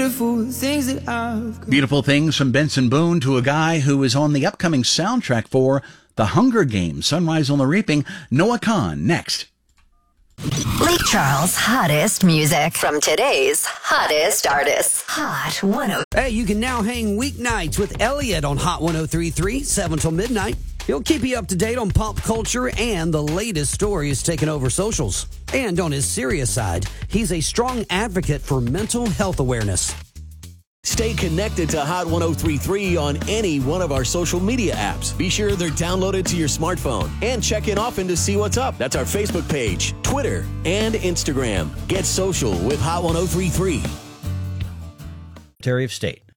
Beautiful things from Benson Boone to a guy who is on the upcoming soundtrack for The Hunger Games, Sunrise on the Reaping. Noah Kahn, next. Lake Charles' hottest music from today's hottest artists. Hot 10. Hey, you can now hang weeknights with Elliot on Hot 103.3, 7 till midnight. He'll keep you up to date on pop culture and the latest stories taking over socials. And on his serious side, he's a strong advocate for mental health awareness. Stay connected to Hot 103.3 on any one of our social media apps. Be sure they're downloaded to your smartphone. And check in often to see what's up. That's our Facebook page, Twitter, and Instagram. Get social with Hot 103.3. Secretary of State